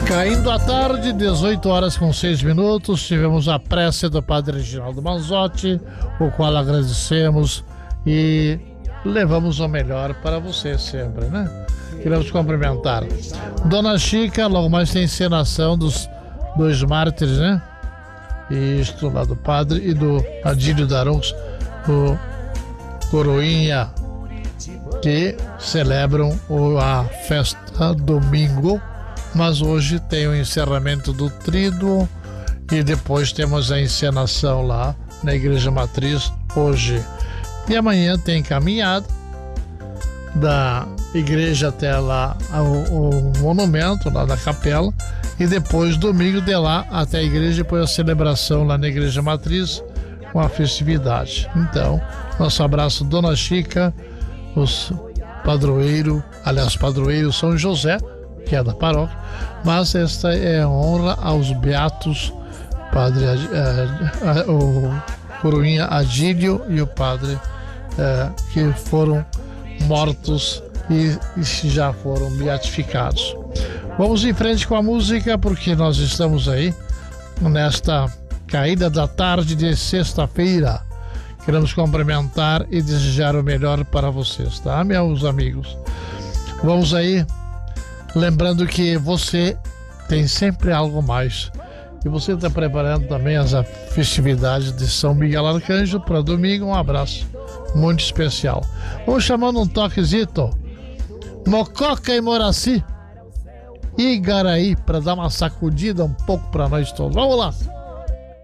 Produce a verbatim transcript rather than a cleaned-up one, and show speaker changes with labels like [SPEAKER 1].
[SPEAKER 1] Caindo a tarde, dezoito horas com seis minutos, tivemos a prece do Padre Reginaldo Manzotti, o qual agradecemos e levamos o melhor para você sempre, né? Queremos cumprimentar Dona Chica, logo mais tem encenação dos dois mártires, né? Isto lá do Padre e do Adílio Darux, o Coroinha, que celebram a festa domingo, mas hoje tem o encerramento do tríduo e depois temos a encenação lá na Igreja Matriz hoje. E amanhã tem caminhada da igreja até lá o, o monumento lá da capela e depois domingo de lá até a igreja, depois a celebração lá na Igreja Matriz com a festividade. Então, nosso abraço, Dona Chica, os padroeiro, aliás, padroeiro São José, que é da paróquia, mas esta é honra aos beatos Padre é, é, o Coroinha Adílio e o Padre é, que foram mortos e, e já foram beatificados. Vamos em frente com a música, porque nós estamos aí nesta caída da tarde de sexta-feira. Queremos cumprimentar e desejar o melhor para vocês, tá, meus amigos? Vamos aí, lembrando que você tem sempre algo mais. E você está preparando também as festividades de São Miguel Arcanjo para domingo. Um abraço muito especial. Vamos chamando um toquezito. Mococa e Moraci e Igaraí, para dar uma sacudida um pouco para nós todos. Vamos lá!